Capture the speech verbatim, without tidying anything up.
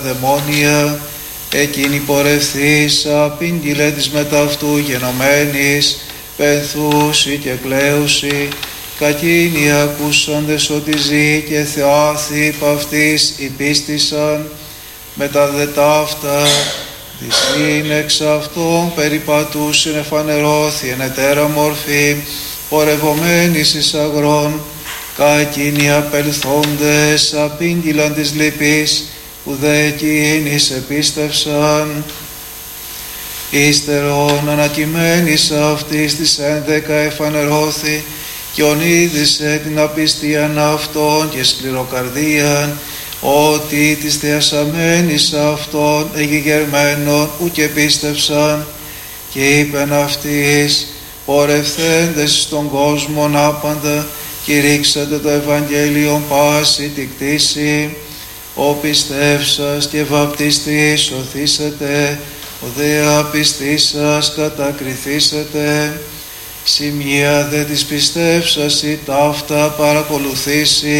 δαιμόνια, εκείνη πορευθήσα, πήγγειλε της μετά αυτού γενομένης, πενθούσι και κλαίουσι, κακίνοι ακούσαντες ότι ζει και θεάθη υπ' αυτής υπίστησαν, μετά δε ταύτα, δυσύν εξ αυτών περιπατούσιν εφανερώθη εν ετέρα μορφή, πορευομένης εις αγρών, κακίνοι απελθόντες απήγγειλαν της λυπής, που δε εκείνης επίστευσαν. Ύστερον ανακειμένης αυτής της ένδεκα εφανερώθη, και ονείδησε την απιστίαν αυτών και σκληροκαρδίαν, ότι της θεασαμένης αυτών εγηγερμένων ουκ επίστευσαν, και είπεν αυτής, πορευθέντες στον κόσμον άπαντα, κηρύξατε το Ευαγγέλιον πάση τη κτήση, ο πιστεύσας και βαπτιστής σωθήσετε, ο δε απιστήσας κατακριθήσετε. Σημεία δε της πιστεύσας η ταύτα παρακολουθήσει,